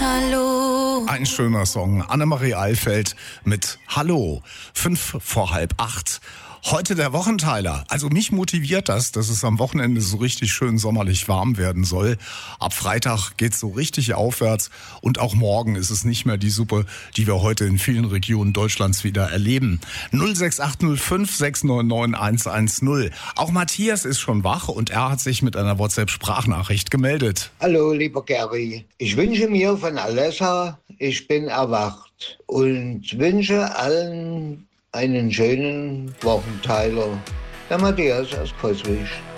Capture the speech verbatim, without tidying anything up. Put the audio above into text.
Hallo. Ein schöner Song. Annemarie Eilfeld mit Hallo. Fünf vor halb acht. Heute der Wochenteiler. Also mich motiviert das, dass es am Wochenende so richtig schön sommerlich warm werden soll. Ab Freitag geht's so richtig aufwärts und auch morgen ist es nicht mehr die Suppe, die wir heute in vielen Regionen Deutschlands wieder erleben. null sechs acht null fünf sechs neun neun eins eins null. Auch Matthias ist schon wach und er hat sich mit einer WhatsApp-Sprachnachricht gemeldet. Hallo, lieber Gary. Ich wünsche mir von Alessa, ich bin erwacht und wünsche allen einen schönen Wochenteiler. Der Matthias aus Coswig.